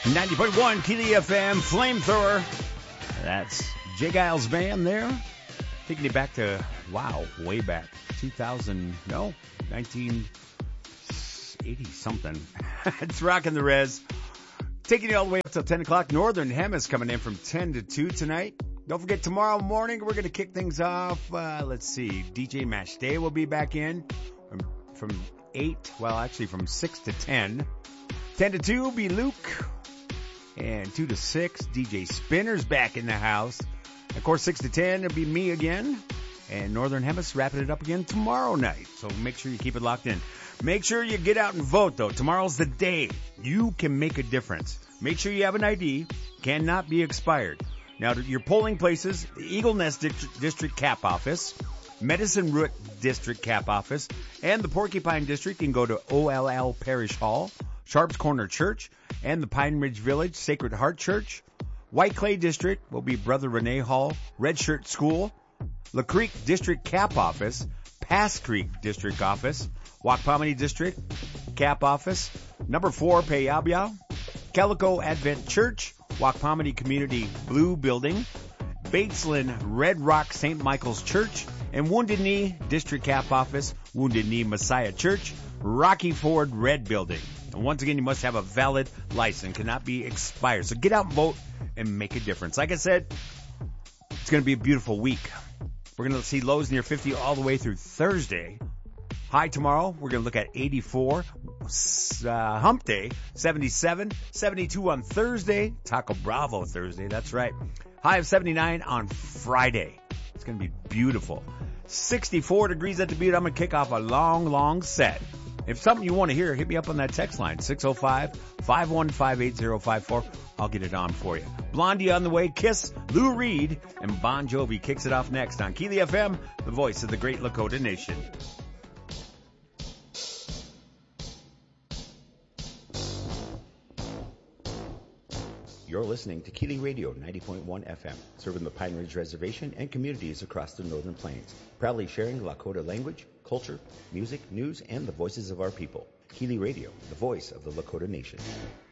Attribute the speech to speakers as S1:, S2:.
S1: 90.1 Keely FM Flamethrower. That's Jay Giles Band there. Taking you back to, wow, way back. 1980 something. It's rocking the res. Taking you all the way up till 10 o'clock. Northern Hem is coming in from 10 to 2 tonight. Don't forget, tomorrow morning, we're going to kick things off. Let's see. DJ Mash Day will be back in from 8, well, actually from 6 to 10. 10 to 2 will be Luke. And 2 to 6, DJ Spinner's back in the house. Of course, 6 to 10, it'll be me again. And Northern Hemisphere wrapping it up again tomorrow night. So make sure you keep it locked in. Make sure you get out and vote, though. Tomorrow's the day. You can make a difference. Make sure you have an ID. Cannot be expired. Now, your polling places, the Eagle Nest District Cap Office, Medicine Root District Cap Office, and the Porcupine District. You can go to OLL Parish Hall, Sharps Corner Church, and the Pine Ridge Village Sacred Heart Church. White Clay District will be Brother Rene Hall, Red Shirt School, La Creek District Cap Office, Pass Creek District Office, Waukpamity District Cap Office, number 4 Payabia, Calico Advent Church, Waukpamity Community Blue Building, Batesland Red Rock St. Michael's Church, and Wounded Knee District Cap Office, Wounded Knee Messiah Church, Rocky Ford Red Building. And once again, you must have a valid license, cannot be expired. So get out and vote and make a difference. Like I said, it's going to be a beautiful week. We're going to see lows near 50 all the way through Thursday. High tomorrow, we're going to look at 84. Hump Day, 77. 72 on Thursday. Taco Bravo Thursday, that's right. High of 79 on Friday. It's going to be beautiful. 64 degrees at the Butte. I'm going to kick off a long set. If something you want to hear, hit me up on that text line, 605-515-8054. I'll get it on for you. Blondie on the way, Kiss, Lou Reed, and Bon Jovi kicks it off next on Keely FM, the voice of the great Lakota Nation.
S2: You're listening to Keely Radio 90.1 FM, serving the Pine Ridge Reservation and communities across the Northern Plains. Proudly sharing Lakota language, culture, music, news, and the voices of our people. Keely Radio, the voice of the Lakota Nation.